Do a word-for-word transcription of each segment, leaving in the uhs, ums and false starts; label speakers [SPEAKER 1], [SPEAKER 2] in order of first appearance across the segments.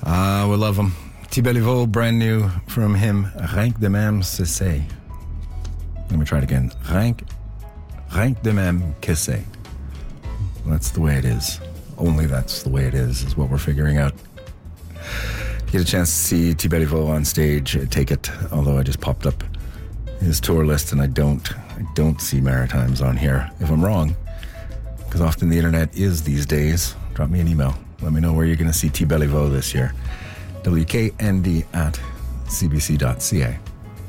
[SPEAKER 1] Ah, uh, we love him. T. Beliveau, brand new from him. Rien que de même que c'est. Let me try it again. Rien, rien que de même que c'est. That's the way it is. Only that's the way it is, is what we're figuring out. Get a chance to see T. Beliveau on stage. Take it. Although I just popped up his tour list and I don't, I don't see Maritimes on here. If I'm wrong, because often the internet is these days, drop me an email. Let me know where you're going to see T. Beliveau this year. W K N D at c b c dot c a.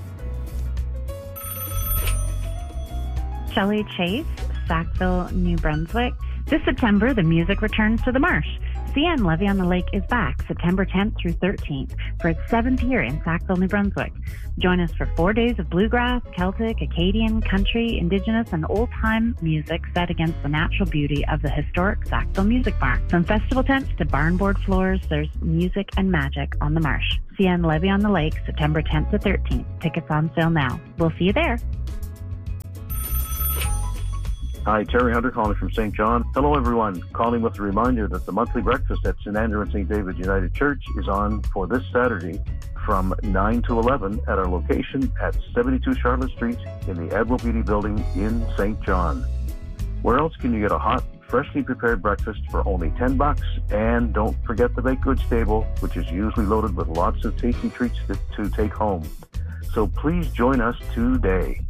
[SPEAKER 2] Shelley Chase, Sackville, New Brunswick. This September, the music returns to the Marsh. C N Levy on the Lake is back September tenth through thirteenth for its seventh year in Sackville, New Brunswick. Join us for four days of bluegrass, Celtic, Acadian, country, indigenous, and old-time music set against the natural beauty of the historic Sackville Music Barn. From festival tents to barnboard floors, there's music and magic on the Marsh. C N Levy on the Lake, September tenth to thirteenth. Tickets on sale now. We'll see you there.
[SPEAKER 3] Hi, Terry Hunter calling from Saint John. Hello, everyone. Calling with a reminder that the monthly breakfast at Saint Andrew and Saint David United Church is on for this Saturday from nine to eleven at our location at seventy-two Charlotte Street in the Admiral Beauty Building in Saint John. Where else can you get a hot, freshly prepared breakfast for only ten bucks? And don't forget the baked goods table, which is usually loaded with lots of tasty treats to, to take home. So please join us today.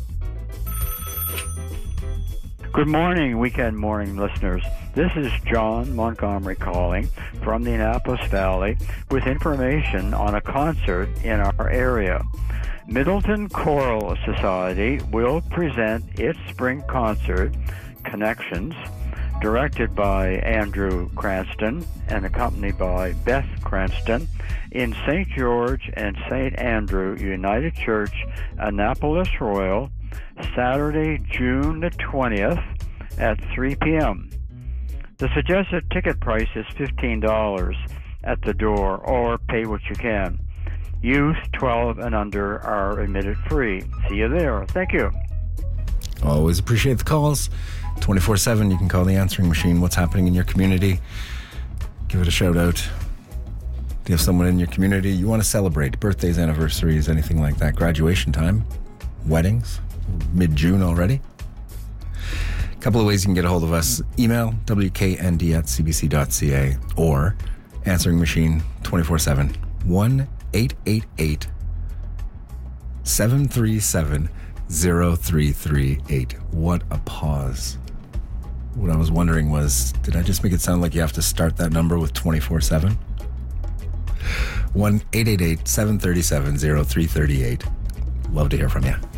[SPEAKER 4] Good morning, weekend morning listeners. This is John Montgomery calling from the Annapolis Valley with information on a concert in our area. Middleton Choral Society will present its spring concert, Connections, directed by Andrew Cranston and accompanied by Beth Cranston, in Saint George and Saint Andrew United Church, Annapolis Royal, Saturday, June the twentieth at three p.m. The suggested ticket price is fifteen dollars at the door, or pay what you can. Youth twelve and under are admitted free. See you there. Thank you.
[SPEAKER 1] Always appreciate the calls. twenty-four seven, you can call the answering machine. What's happening in your community? Give it a shout out. Do you have someone in your community you want to celebrate? Birthdays, anniversaries, anything like that. Graduation time, weddings, mid-June already. A couple of ways you can get a hold of us. Email W K N D at c b c dot c a or answering machine twenty-four seven, one eight eight eight, seven three seven, zero three three eight. What a pause. What I was wondering was, did I just make it sound like you have to start that number with twenty-four seven? one eight eight eight, seven three seven, zero three three eight. Love to hear from you.